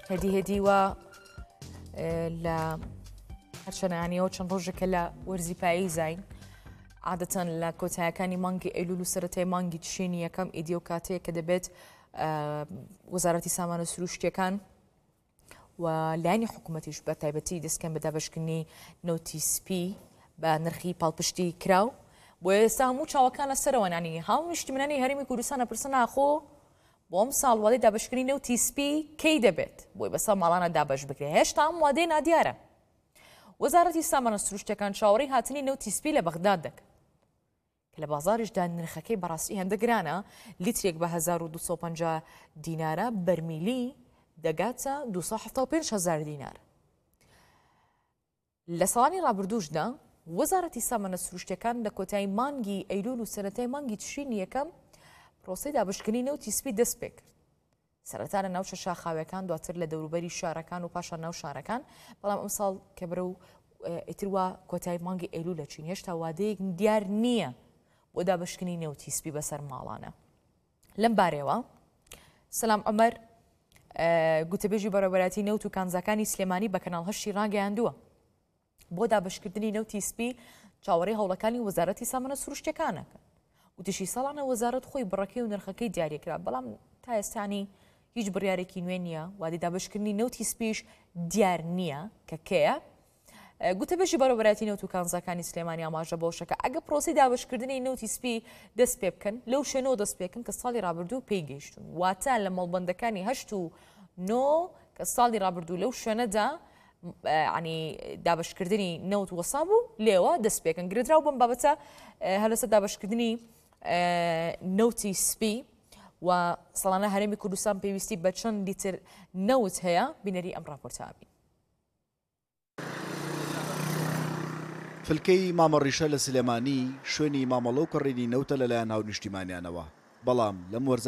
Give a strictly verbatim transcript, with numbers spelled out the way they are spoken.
هەدی هێدیوە لە هەرچەنانیەوە چەند ڕۆژێکە لە وەرزی پایی زین عادەتەن لە کۆتایەکانی مانگی ئەیلول و سەرەتای مانگی تشرینی یەکەم ئیدی و کاتەیە کە دەبێت وەزارەتی سامانە سروشتیەکان و لایانی حکوومەتیش بە تایبەتی دەستکەن بە دابەشکردنی نەوتی سپی بە نرخی پاڵپشتی کراو بۆ ئێستا هەموو چاوەکانە سەرەوەنانی هەموو نیشتیمەنانی هەرێمی کوردستان ئەپرسن ئاخۆ بۆ ئەم ساڵ وادەی دابەشکردنی نەوتی سپی کەی دەبێت بۆی بەسەر ماڵانە دابەش بکرێت هێشتا ئەم وادەی نادیارە. وەزارەتی سامانە سروشتیەکان چاوەڕێی هاتنی نەوتی سپی لە بەغداد دەکەن کە لە بازاریشدا نرخەکەی بەڕاستی هەندە گرانە، لیترێک بە هەزار و دووسە و پەنجا دینارە، بەرمیلی دەگاتە دووسە و هەفتە و پێنج هەزار دینار. لە ساڵانی ڕابردووشدا وەزارەتی سامانە سروشتیەکان لە کۆتایی مانگی ئەیلول و سەرەتای مانگی تشرینی یەکەم پرۆسەی دابشکردنی نەوتی سپی دەست پێ کرد. سەرەتا لە ناو شەشا خاویەکان، دواتر لە دەوروبەری شارەکان و پاشان ناو شارەکان، بەڵام ئەم ساڵ کە بەرە و ئیتروە کۆتایی مانگی ئەیلول لە چین هێشتا وادەیەک دیار نییە بۆ دابشکردنی نەوتی سپی بەسەر ماڵانە. لەم بارەوە سەلام عومەر گوتەبێژی بەڕێوەبەرەتی نەوت و کانزاکانی سلێمانی بە کەناڵ هەشتی ڕاگەیاندووە بۆ دابشکردنی نەوتی سپی چاوەڕێی هەوڵەکانی وەزارەتی سامانە سروشتیەکانەکە. وتشی ساڵانە وەزارەت خۆی بڕەکەی و نرخەکەی دیاریکرا، بەڵام تا ئێستانی هیچ بڕیارێکی نوێ نییە، وادی دابشکردنی نەوتی سپیش دیار نییە کە کەیە. گوتەبێژی بەڕێوەبەرەتی نەوت و کانزاکانی سلێمانی ئاماژە بۆشەکە ئەگە پرۆسی دابشکردنی نەوتی سپی دەست پێ بکەن لەو شوێنەوە دەست پێکن کە ساڵی ڕابردوو پێی گەیشتون، واتە لە مەڵبەندەکانی هەشت و نۆ کە ساڵی ڕابردوو لەو شوێنەدا عنی دابشکردنی نەوت وەسا بوو لێوە دەست پێکن. گرێدراو بەم بابەتە هەلەسەر دابشکردنی نەوتی سپی و ساڵانە هەرێمی کوردستان پێویستی بە چەند لیتر نەوت هەیە بینەری ئەم ڕاپۆرتابی. فلکەی مامەڕیشە لە سلێمانی شوێنی مامەڵە و کڕینی نەوتە لەلایەن هاو نیشتیمانیانەوە، بەڵام لەم وەرزە